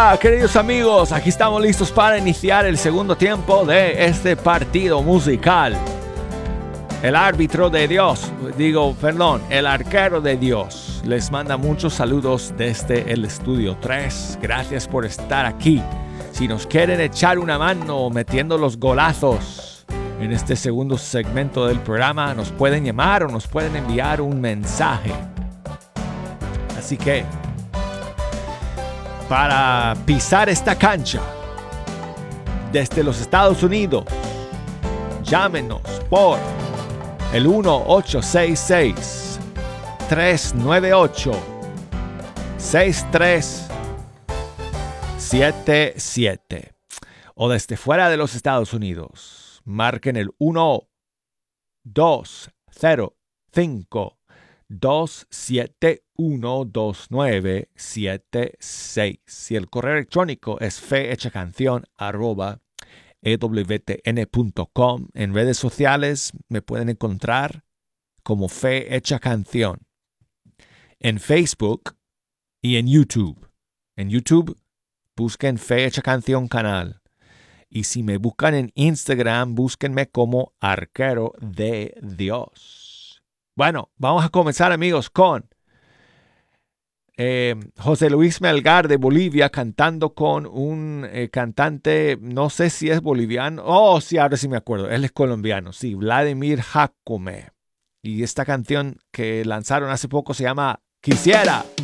Hola, queridos amigos, aquí estamos listos para iniciar el segundo tiempo de este partido musical. El árbitro de Dios, el arquero de Dios, les manda muchos saludos desde el estudio 3. Gracias por estar aquí. Si nos quieren echar una mano metiendo los golazos en este segundo segmento del programa, nos pueden llamar o nos pueden enviar un mensaje. Así que, para pisar esta cancha desde los Estados Unidos, llámenos por el 1-866-398-6377. O desde fuera de los Estados Unidos, marquen el 1-205-271-2976. Y el correo electrónico es fehechacanción@ewtn.com. En redes sociales me pueden encontrar como Fe Hecha Canción. En Facebook y en YouTube. En YouTube busquen Fe Hecha Canción canal. Y si me buscan en Instagram, búsquenme como Arquero de Dios. Bueno, vamos a comenzar, amigos, con José Luis Melgar de Bolivia cantando con un cantante, no sé si es boliviano. Oh, sí, ahora sí me acuerdo. Él es colombiano, sí, Vladimir Jacome. Y esta canción que lanzaron hace poco se llama Quisiera.